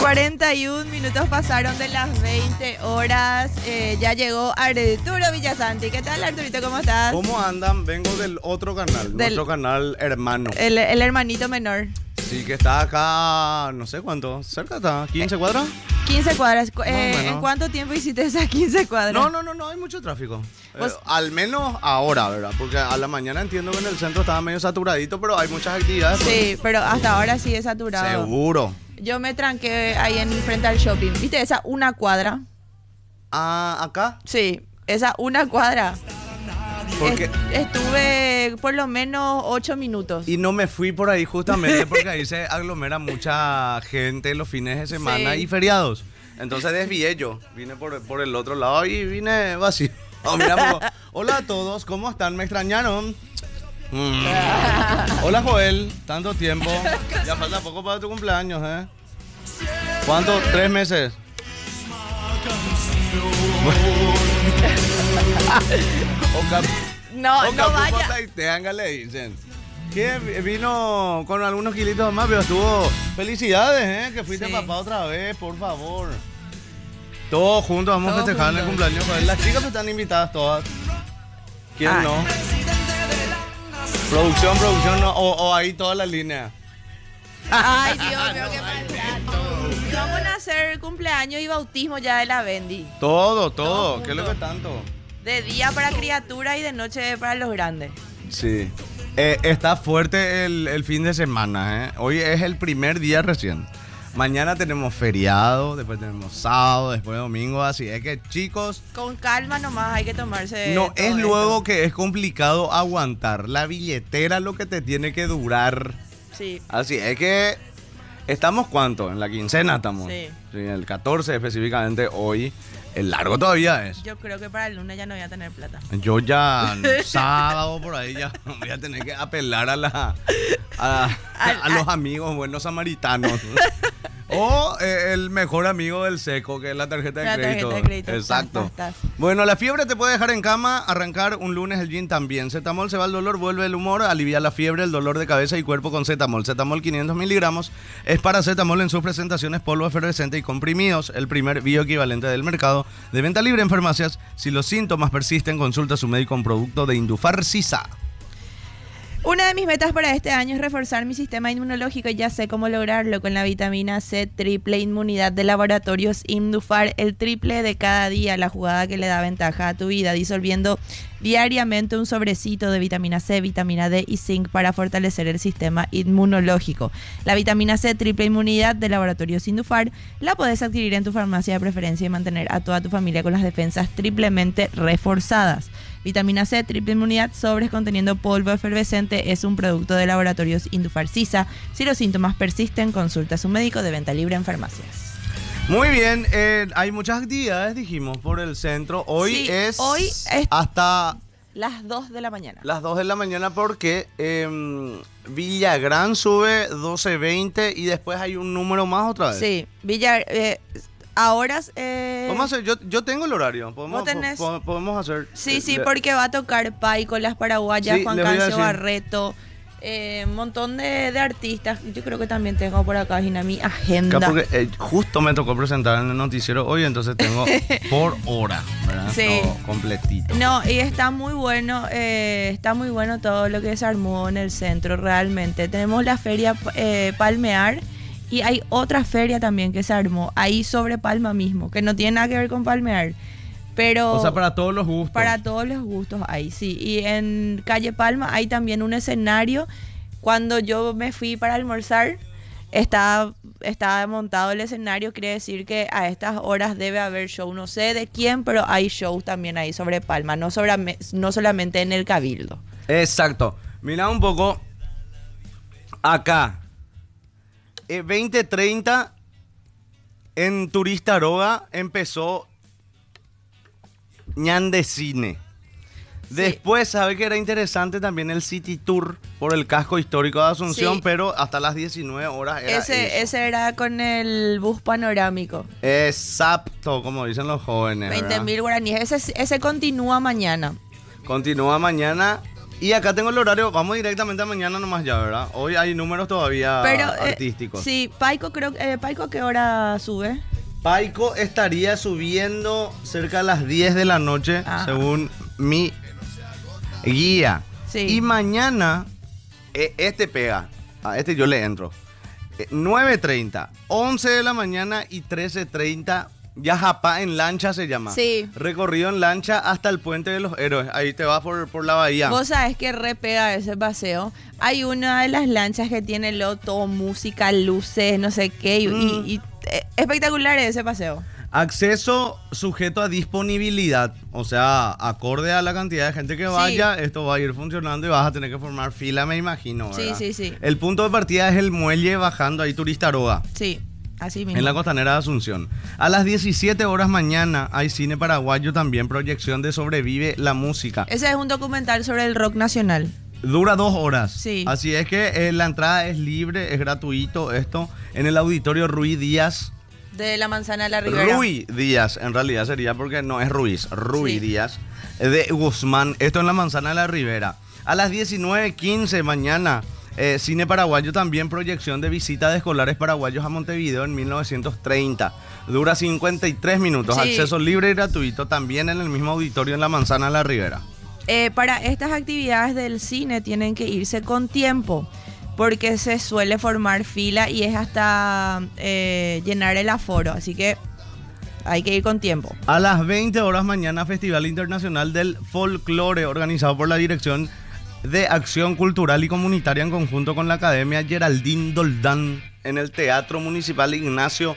41 minutos pasaron de las 20 horas. Ya llegó Arturo Villasanti. ¿Qué tal, Arturito? ¿Cómo estás? ¿Cómo andan? Vengo del otro canal, nuestro canal hermano. El hermanito menor. Sí, que está acá, no sé cuánto, cerca está, 15 cuadras. 15 cuadras. ¿En cuánto tiempo hiciste esas 15 cuadras? No, hay mucho tráfico. Al menos ahora, ¿verdad? Porque a la mañana entiendo que en el centro estaba medio saturadito, pero hay muchas actividades. Sí, pero hasta ahora sí es saturado. Seguro. Yo me tranqué ahí en frente al shopping. ¿Viste esa una cuadra? Ah, ¿acá? Sí, esa una cuadra. Porque Estuve por lo menos 8 minutos. Y no me fui por ahí justamente porque ahí se aglomera mucha gente los fines de semana y feriados. Entonces desvié yo. Vine por el otro lado y vine vacío. Oh, mira, hola a todos, ¿cómo están? ¿Me extrañaron? Hola Joel, tanto tiempo. Ya falta poco para tu cumpleaños, ¿eh? ¿Cuánto? 3 meses. No vaya. Le dicen. Que vino con algunos kilitos más, pero estuvo. Felicidades, que fuiste papá otra vez, por favor. Todos juntos vamos a festejar el cumpleaños. Las chicas están invitadas todas. ¿Quién no? Producción, no, o ahí toda la línea. Ay, Dios mío, qué maldad. Vamos a hacer cumpleaños y bautismo ya de la Bendy. Todo. ¿Qué es lo que tanto? De día para criaturas y de noche para los grandes. Sí. Está fuerte el fin de semana, ¿eh? Hoy es el primer día recién. Mañana tenemos feriado, después tenemos sábado, después domingo, así es que chicos... Con calma nomás hay que tomarse... No, es luego que es complicado aguantar la billetera lo que te tiene que durar. Sí. Así es que... ¿Estamos cuánto? En la quincena estamos. Sí. En el 14 específicamente hoy. El largo todavía es. Yo creo que para el lunes ya no voy a tener plata. Yo ya sábado por ahí ya voy a tener que apelar a los amigos buenos samaritanos. O el mejor amigo del seco, que es la tarjeta de crédito. Exacto. Estás. Bueno, la fiebre te puede dejar en cama, arrancar un lunes el gym también. Zetamol se va el dolor, vuelve el humor, alivia la fiebre, el dolor de cabeza y cuerpo con Zetamol. Zetamol 500 miligramos es paracetamol en sus presentaciones polvo efervescente y comprimidos, el primer bioequivalente del mercado, de venta libre en farmacias. Si los síntomas persisten, consulta a su médico, un producto de Indufar Sisa. Una de mis metas para este año es reforzar mi sistema inmunológico y ya sé cómo lograrlo con la vitamina C triple inmunidad de Laboratorios Indufar, el triple de cada día, la jugada que le da ventaja a tu vida, disolviendo diariamente un sobrecito de vitamina C, vitamina D y zinc para fortalecer el sistema inmunológico. La vitamina C triple inmunidad de Laboratorios Indufar la podés adquirir en tu farmacia de preferencia y mantener a toda tu familia con las defensas triplemente reforzadas. Vitamina C triple inmunidad, sobres conteniendo polvo efervescente, es un producto de Laboratorios Indufar Sisa. Si los síntomas persisten, consulta a su médico, de venta libre en farmacias. Muy bien, hay muchas actividades, dijimos, por el centro. Hoy es hasta las 2 de la mañana. Las 2 de la mañana porque Villagrán sube 12:20 y después hay un número más otra vez. Sí, ahora... Vamos a hacer, yo tengo el horario. Podemos hacer. Sí, porque va a tocar Pai con las paraguayas, sí, Juan Cancio Barreto, un montón de artistas. Yo creo que también tengo por acá en mi agenda. Porque justo me tocó presentar en el noticiero hoy, entonces tengo por hora, ¿verdad? Sí. Todo completito. No, y está muy bueno todo lo que se armó en el centro, realmente. Tenemos la feria Palmear. Y hay otra feria también que se armó ahí sobre Palma mismo, que no tiene nada que ver con Palmear. Pero o sea, para todos los gustos. Para todos los gustos ahí, sí. Y en Calle Palma hay también un escenario. Cuando yo me fui para almorzar, estaba montado el escenario. Quiere decir que a estas horas debe haber show. No sé de quién, pero hay show también ahí sobre Palma. No solamente en el Cabildo. Exacto. Mira un poco acá. 20:30 en Turista Aroga empezó Ñandecine. Sí. Después, sabe que era interesante también el City Tour por el casco histórico de Asunción, sí, pero hasta las 19 horas era ese era con el bus panorámico. Exacto, como dicen los jóvenes. 20.000 guaraníes. Ese continúa mañana. Continúa mañana Y acá tengo el horario, vamos directamente a mañana nomás ya, ¿verdad? Hoy hay números todavía artísticos. Sí, Paico Paico, ¿a qué hora sube? Paico estaría subiendo cerca de las 10 de la noche, según mi guía. Sí. Y mañana, este pega, a este yo le entro. 9:30, 11 de la mañana y 13:30, Yajapá en lancha se llama. Sí. Recorrido en lancha hasta el Puente de los Héroes. Ahí te vas por la bahía. Vos sabés que re pega ese paseo. Hay una de las lanchas que tiene todo música, luces, no sé qué. Y espectacular ese paseo. Acceso sujeto a disponibilidad. O sea, acorde a la cantidad de gente que vaya, esto va a ir funcionando y vas a tener que formar fila, me imagino, ¿verdad? Sí. El punto de partida es el muelle bajando ahí Turistaroga. Sí. Así mismo. En la costanera de Asunción. A las 17 horas mañana hay cine paraguayo también, proyección de Sobrevive la Música. Ese es un documental sobre el rock nacional. Dura 2 horas. Sí. Así es que la entrada es libre, es gratuito esto. En el auditorio Ruiz Díaz. De la Manzana de la Ribera. Ruiz Díaz, en realidad sería porque no es Ruiz. Ruiz Sí. Díaz. De Guzmán. Esto en la Manzana de la Ribera. A las 19:15 mañana. Cine paraguayo también, proyección de visita de escolares paraguayos a Montevideo en 1930. Dura 53 minutos. Sí. Acceso libre y gratuito también en el mismo auditorio en la Manzana de la Ribera. Para estas actividades del cine tienen que irse con tiempo porque se suele formar fila y es hasta llenar el aforo. Así que hay que ir con tiempo. A las 20 horas mañana, Festival Internacional del Folclore, organizado por la Dirección de Acción Cultural y Comunitaria en conjunto con la Academia Geraldine Doldán en el Teatro Municipal Ignacio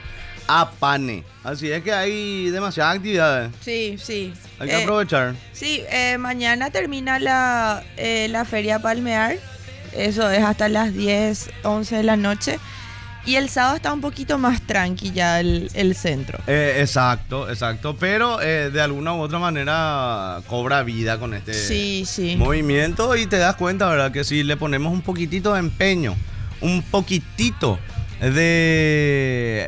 Apane. Así es que hay demasiadas actividades. Sí. Hay que aprovechar. Sí, mañana termina la Feria Palmear. Eso es hasta las 10, 11 de la noche. Y el sábado está un poquito más tranqui ya el centro. Exacto. Pero de alguna u otra manera cobra vida con este movimiento. Y te das cuenta, ¿verdad? Que si le ponemos un poquitito de empeño, un poquitito de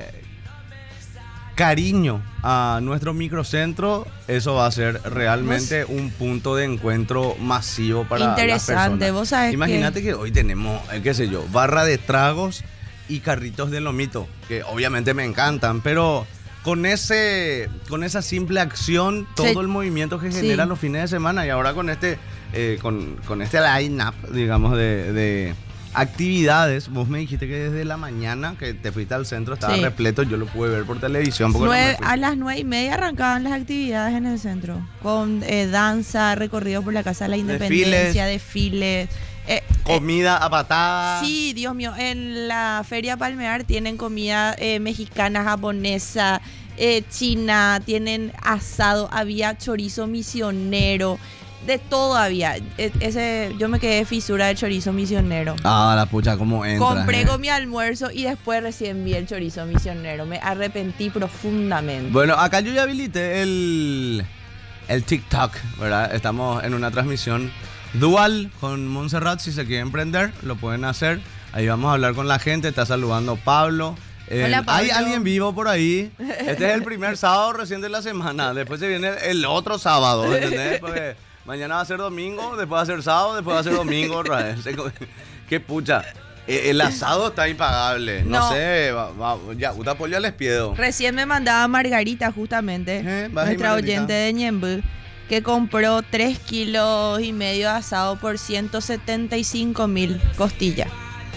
cariño a nuestro microcentro, eso va a ser realmente un punto de encuentro masivo para las personas. Interesante, vos sabés. Imagínate que hoy tenemos, qué sé yo, barra de tragos y carritos de lomito, que obviamente me encantan, pero con esa simple acción, todo el movimiento que genera los fines de semana, y ahora con este line-up, digamos, de actividades. Vos me dijiste que desde la mañana que te fuiste al centro estaba repleto, yo lo pude ver por televisión. A las 9:30 arrancaban las actividades en el centro, con danza, recorrido por la Casa de la Independencia, desfiles. Comida a patada. Sí, Dios mío, en la Feria Palmear tienen comida mexicana, japonesa, china, tienen asado, había chorizo misionero, de todo había. Yo me quedé fisura de chorizo misionero. Ah, la pucha, ¿cómo entra? Compré con mi almuerzo y después recién vi el chorizo misionero. Me arrepentí profundamente. Bueno, acá yo ya habilité el TikTok, ¿verdad? Estamos en una transmisión dual con Montserrat. Si se quieren prender, lo pueden hacer. Ahí vamos a hablar con la gente. Está saludando Pablo. Hola, Pablo. Hay alguien vivo por ahí. Este es el primer sábado recién de la semana. Después se viene el otro sábado, ¿entendés? Porque mañana va a ser domingo, después va a ser sábado, después va a ser domingo otra vez. Qué pucha. El asado está impagable. No sé, ya, Uta Pollo les pido. Recién me mandaba Margarita, justamente, nuestra oyente de Ñemby, que compró 3,5 kilos de asado por 175.000 costillas.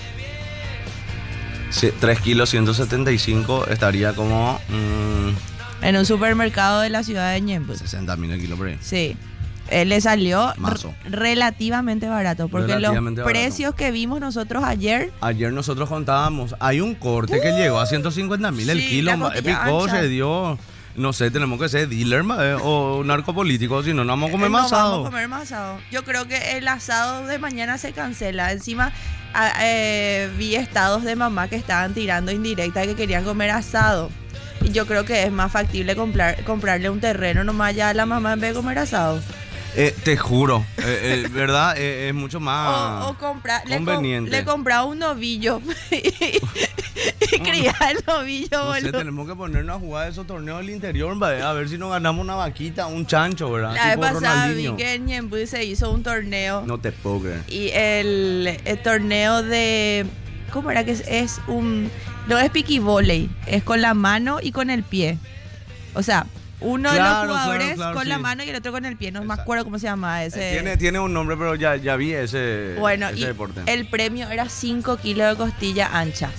Sí, 3 kilos 175 estaría como en un supermercado de la ciudad de Ñemby. 60.000 el kilo por ahí. Sí. Le salió relativamente barato, porque los precios que vimos nosotros ayer nosotros contábamos, hay un corte que llegó a 150.000 el kilo, épico, se dio. No sé, tenemos que ser dealer o narcopolítico, si no, no vamos a comer más asado. Vamos a comer más asado. Yo creo que el asado de mañana se cancela. Encima vi estados de mamá que estaban tirando indirecta que querían comer asado. Y yo creo que es más factible comprarle un terreno nomás ya a la mamá en vez de comer asado. Te juro, ¿verdad? Es mucho más o comprar, conveniente. le compraba un novillo Criar el novillo, No sé, boludo. tenemos que ponernos a jugar esos torneos del interior, a ver si nos ganamos una vaquita, un chancho, ¿verdad? La vez Tipo pasada vi Ronaldinho. que en Ñemby se hizo un torneo. No te puedo creer. Y el torneo de... ¿Cómo era que es un...? No es piqui volley, es con la mano y con el pie. O sea, uno de los Claro, jugadores claro, con la sí. mano y el otro con el pie. No me Exacto. acuerdo cómo se llama ese. Tiene un nombre, pero ya vi ese, Bueno, ese y deporte. el premio era 5 kilos de costilla ancha.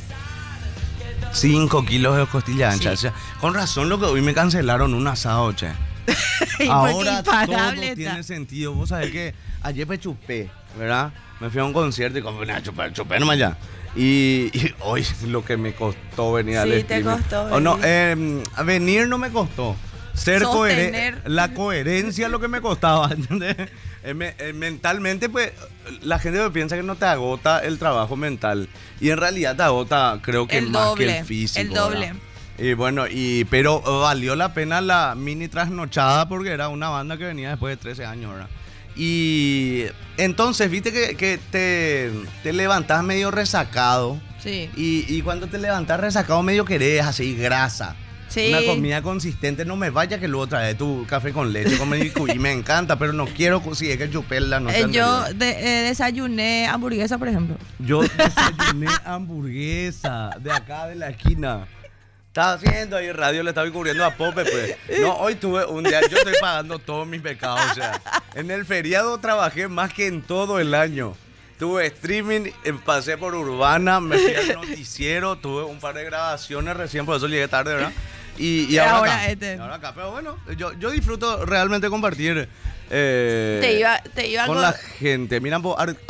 5 kilos de costilla ancha. Sí. O sea, con razón lo que hoy me cancelaron un asado, che. Y Ahora porque todo imparable tiene está. sentido. Vos sabés que ayer me chupé, ¿verdad? Me fui a un concierto y como venía a chupar, chupé nomás ya. Y hoy lo que me costó venir al Sí, te streaming. costó O no, venir. venir no me costó. Ser Sostener. coherente, la coherencia es lo que me costaba, ¿entendés? Mentalmente, pues, la gente piensa que no te agota el trabajo mental. Y en realidad te agota, creo que El más doble, que el físico. el doble. ¿verdad? Y bueno, pero valió la pena la mini trasnochada porque era una banda que venía después de 13 años, ¿verdad? Y entonces, viste que te levantás medio resacado. Sí. Y cuando te levantás resacado medio querés así grasa. Sí. Una comida consistente, no me vaya que luego trae tu café con leche, con y me encanta, pero no quiero si es que chupé la noche Yo anterior. desayuné hamburguesa, por ejemplo. Yo desayuné hamburguesa de acá de la esquina. Estaba haciendo ahí radio, le estaba cubriendo a Pope, pues. No, hoy tuve un día, yo estoy pagando todos mis pecados, o sea, en el feriado trabajé más que en todo el año. Tuve streaming, pasé por Urbana, me fui al noticiero, tuve un par de grabaciones recién, por eso llegué tarde, ¿verdad? Y ahora, Ahora acá. este. Y ahora acá. Pero bueno, yo disfruto realmente compartir Te iba con la gente. Mira,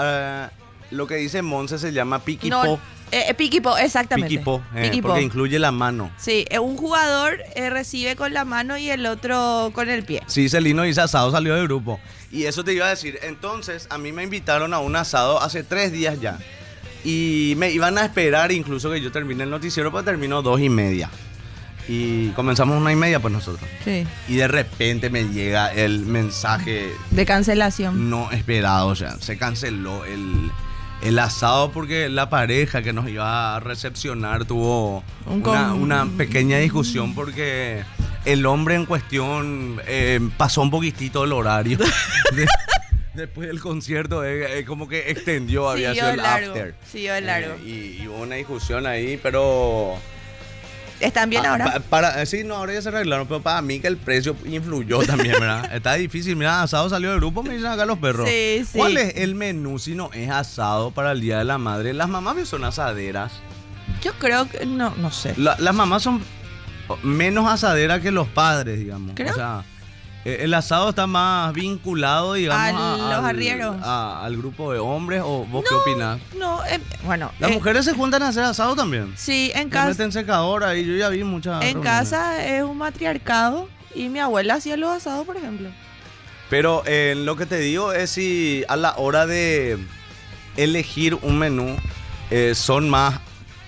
lo que dice Monse se llama piquipo. No, piquipo, exactamente. Piquipo, Piquipo. porque incluye la mano. Sí, un jugador recibe con la mano y el otro con el pie. Sí, Celino dice asado, salió del grupo. Y eso te iba a decir. Entonces, a mí me invitaron a un asado hace 3 días ya. Y me iban a esperar incluso que yo termine el noticiero, pero terminó 2:30. Y comenzamos 1:30 pues nosotros. Sí. Y de repente me llega el mensaje De cancelación. no esperado. O sea, se canceló el asado porque la pareja que nos iba a recepcionar tuvo una pequeña discusión porque el hombre en cuestión pasó un poquitito el horario. Después del concierto, como que extendió, había sido el after. Siguió el largo. Y hubo una discusión ahí, pero... ¿Están bien ahora? Sí, no, ahora ya se arreglaron, pero para mí que el precio influyó también, ¿verdad? Está difícil. Mira, asado salió del grupo, me dicen acá los perros. Sí, sí. ¿Cuál es el menú si no es asado para el Día de la Madre? Las mamás son asaderas. Yo creo que no sé. Las mamás son menos asaderas que los padres, digamos. Creo. O sea, el asado está más vinculado, digamos, Los arrieros. al grupo de hombres. ¿O vos qué opinás? No, bueno. Las mujeres se juntan a hacer asado también. Sí, en Le casa. meten secadora y yo ya vi muchas En reuniones. casa es un matriarcado y mi abuela hacía los asados, por ejemplo. Pero lo que te digo es si a la hora de elegir un menú son más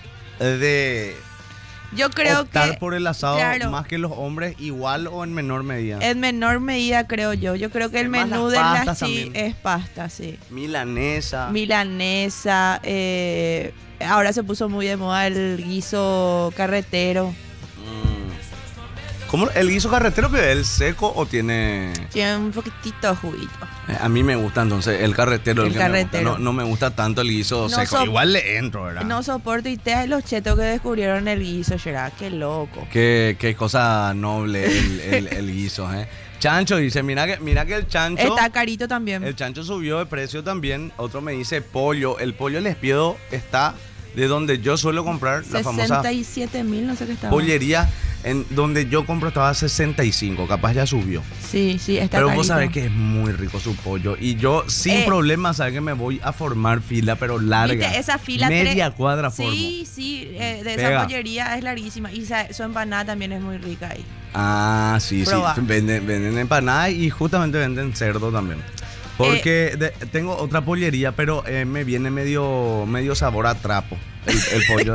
de Yo creo optar que por el asado claro. más que los hombres, igual o en menor medida. en menor medida creo yo. Yo creo que el Además, menú las de pastas las también. es pasta, sí. Milanesa. Milanesa, ahora se puso muy de moda el guiso carretero. ¿Cómo? ¿El guiso carretero que es el seco o tiene...? Tiene un poquitito de juguito. A mí me gusta entonces el carretero. El que me gusta. carretero. No me gusta tanto el guiso No seco. Igual le entro, ¿verdad? No soporto y te los chetos que descubrieron el guiso, Gerard. Qué loco. Qué cosa noble el guiso, ¿eh? Chancho dice, mira que el chancho... Está carito también. El chancho subió de precio también. Otro me dice pollo. El pollo El Espiedo está de donde yo suelo comprar, la famosa 67.000, no sé qué estaba. pollería. En donde yo compro estaba a 65, capaz ya subió. Sí, está Pero carito. vos sabés que es muy rico su pollo. Y yo sin problema, sabés que me voy a formar fila, pero larga. ¿Viste? Esa fila media cuadra formo. Sí, de Pega. esa pollería es larguísima. Y su empanada también es muy rica ahí. Ah, sí, Probá. sí. Venden empanadas y justamente venden cerdo también. Porque tengo otra pollería, pero me viene medio sabor a trapo. El pollo. ¿Cómo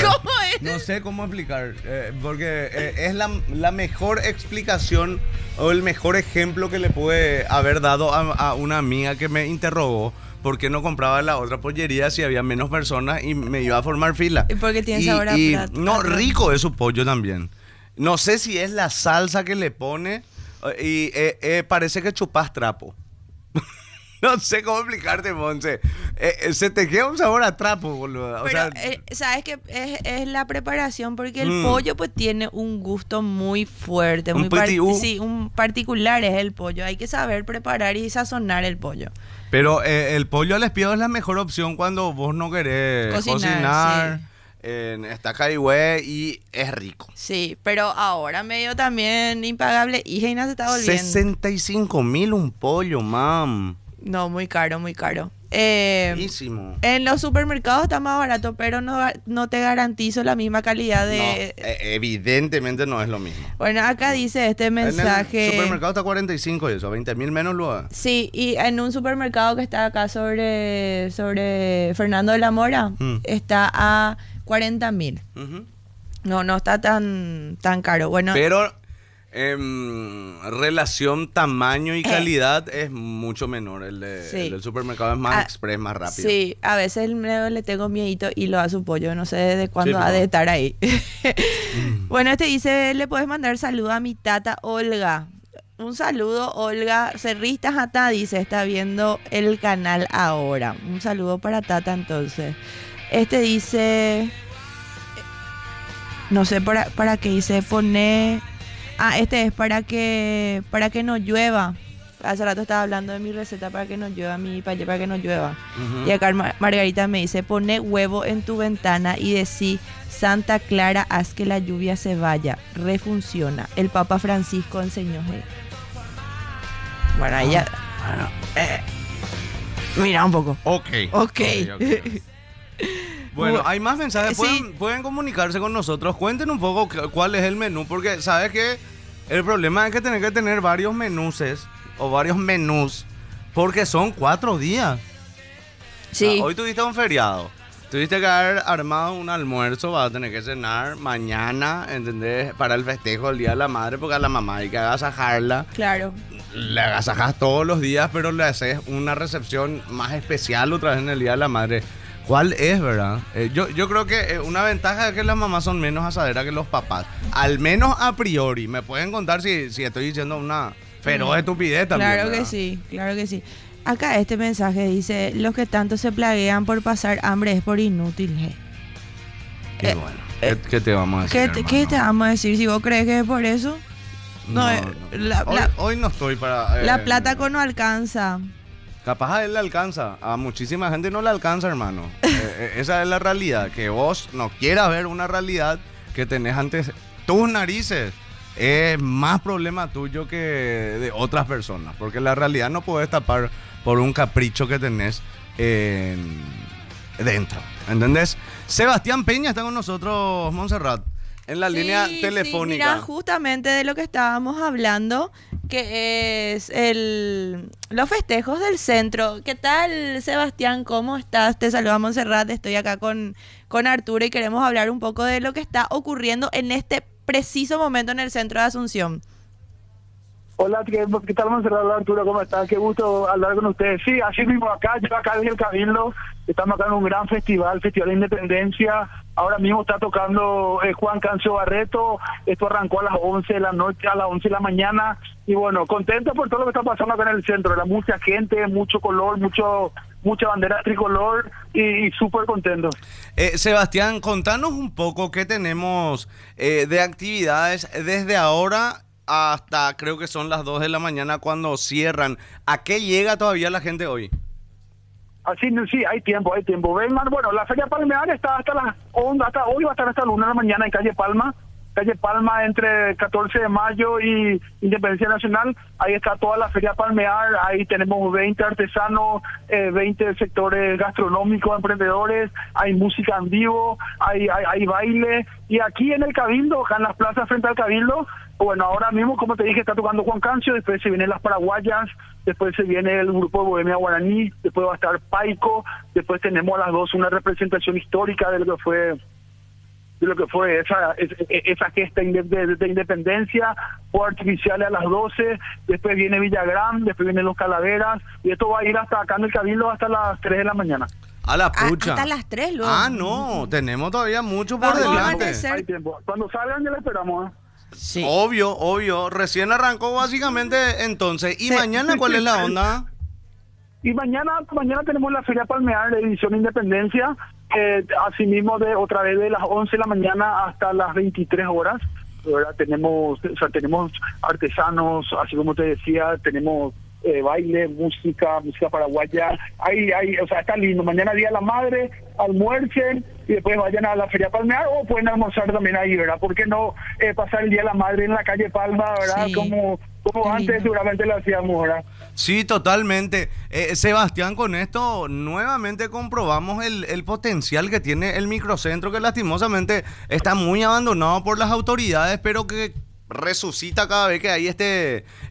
No sé cómo explicar, porque es la mejor explicación o el mejor ejemplo que le pude haber dado a una amiga que me interrogó por qué no compraba la otra pollería si había menos personas y me iba a formar fila. ¿Y porque tiene sabor a plata? No, rico es su pollo también. No sé si es la salsa que le pone y parece que chupas trapo. No sé cómo explicarte, Monse. Se te queda un sabor a trapo, boludo. Pero, ¿sabes qué? Es la preparación, porque el pollo pues tiene un gusto muy fuerte. Sí, un particular es el pollo. Hay que saber preparar y sazonar el pollo. Pero el pollo al espiedo es la mejor opción cuando vos no querés cocinar. Sí. Está caigüe y es rico. Sí, pero ahora medio también impagable. Hija, se está volviendo. 65.000 un pollo, mam. No, muy caro, muy caro. Buenísimo. En los supermercados está más barato, pero no te garantizo la misma calidad de... No, evidentemente no es lo mismo. Bueno, acá dice este mensaje... En el supermercado está 45 y eso, 20.000 menos luego. Sí, y en un supermercado que está acá sobre Fernando de la Mora, está a 40.000. No está tan caro. Bueno, pero... relación tamaño y calidad es mucho menor. El del supermercado es más express, más rápido. Sí, a veces le tengo miedito y lo da su pollo. No sé desde cuándo ha de estar ahí. Bueno, dice, le puedes mandar saludo a mi tata Olga. Un saludo, Olga. Cerrista Jata dice, está viendo el canal ahora. Un saludo para Tata entonces. Dice, no sé para qué dice, pone... es para que no llueva. Hace rato estaba hablando de mi receta para que no llueva, para que no llueva. Y acá Margarita me dice, pone huevo en tu ventana y decí, Santa Clara, haz que la lluvia se vaya. Refunciona. El Papa Francisco enseñó. Bueno, ahí ya... mira un poco. Ok. Bueno, hay más mensajes. Sí. Pueden comunicarse con nosotros. Cuenten un poco cuál es el menú. Porque sabes que el problema es que tenés que tener varios menuses o varios menús. Porque son 4 días. Sí. Hoy tuviste un feriado. Tuviste que haber armado un almuerzo. Vas a tener que cenar mañana, ¿entendés? Para el festejo del Día de la Madre. Porque a la mamá hay que agasajarla. Claro. Le agasajas todos los días, pero le haces una recepción más especial otra vez en el Día de la Madre. ¿Cuál es, verdad? Yo creo que una ventaja es que las mamás son menos asaderas que los papás. Al menos a priori. Me pueden contar si estoy diciendo una feroz estupidez también. Claro que sí, claro que sí. Acá este mensaje dice, los que tanto se plaguean por pasar hambre es por inútil. Y bueno, ¿qué te vamos a decir, ¿Qué te vamos a decir? Si vos crees que es por eso. No. Hoy no estoy para... la plata no alcanza. Capaz a él le alcanza, a muchísima gente no le alcanza, hermano. Esa es la realidad, que vos no quieras ver una realidad que tenés ante tus narices. Es más problema tuyo que de otras personas, porque la realidad no puedes tapar por un capricho que tenés dentro, ¿entendés? Sebastián Peña está con nosotros, Montserrat, en la línea telefónica. Sí, mira, justamente de lo que estábamos hablando, que es los festejos del centro. ¿Qué tal, Sebastián? ¿Cómo estás? Te saluda Montserrat, estoy acá con Arturo y queremos hablar un poco de lo que está ocurriendo en este preciso momento en el centro de Asunción. Hola, ¿qué tal, Montserrat? Hola, Arturo, ¿cómo estás? Qué gusto hablar con ustedes. Sí, así mismo yo acá desde el Cabildo, estamos acá en un gran festival de Independencia. Ahora mismo está tocando Juan Cancio Barreto. Esto arrancó a las 11 de la noche, a las 11 de la mañana. Y bueno, contento por todo lo que está pasando acá en el centro. Era mucha gente, mucho color, mucha bandera tricolor y súper contento. Sebastián, contanos un poco qué tenemos de actividades desde ahora hasta creo que son las 2 de la mañana cuando cierran. ¿A qué llega todavía la gente hoy? Así, sí, hay tiempo. Vengan, bueno, la Feria Palmear está hasta hoy va a estar hasta la 1 de la mañana en calle Palma entre 14 de mayo y Independencia Nacional. Ahí está toda la Feria Palmear, ahí tenemos 20 artesanos, 20 sectores gastronómicos, emprendedores, hay música en vivo, hay baile. Y aquí en el Cabildo, acá en las plazas frente al Cabildo, bueno, ahora mismo, como te dije, está tocando Juan Cancio, después se vienen las Paraguayas, después se viene el grupo de Bohemia Guaraní, después va a estar Paico, después tenemos a las 2 una representación histórica de lo que fue de lo que fue esa gesta de independencia, fuegos artificiales a las 12, después viene Villagrán, después vienen los Calaveras, y esto va a ir hasta acá en el Cabildo hasta las 3 de la mañana. A la pucha. Hasta las 3 luego. Ah, no, tenemos todavía mucho por Vamos a delante. amanecer. Hay tiempo. Cuando salgan ya le esperamos, ¿eh? Sí. Obvio. Recién arrancó básicamente entonces. ¿Y Sí. mañana cuál es la onda? Y mañana tenemos la Feria Palmear de Edición Independencia, asimismo otra vez de las 11 de la mañana hasta las 23 horas. ¿Verdad? Tenemos artesanos, así como te decía, tenemos baile, música paraguaya. Está lindo. Mañana Día de la Madre, almuercen y después vayan a la Feria Palmear o pueden almorzar también ahí, ¿verdad? ¿Por qué no pasar el Día de la Madre en la calle Palma, ¿verdad? Sí. Como antes lindo. seguramente lo hacíamos, ¿verdad? Sí, totalmente. Sebastián, con esto nuevamente comprobamos el potencial que tiene el microcentro, que lastimosamente está muy abandonado por las autoridades, pero que resucita cada vez que hay